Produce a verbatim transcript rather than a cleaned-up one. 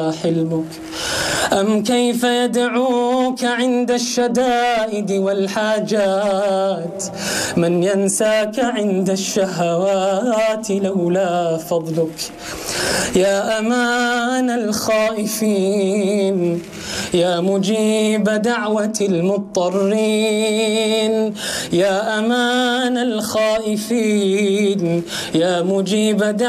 حلمك أم كيف يدعوك عند الشدائد والحاجات من ينساك عند الشهوات لولا فضلك. يا أمان الخائفين يا مجيب دعوة المضطرين، يا أمان الخائفين يا مجيب دعوة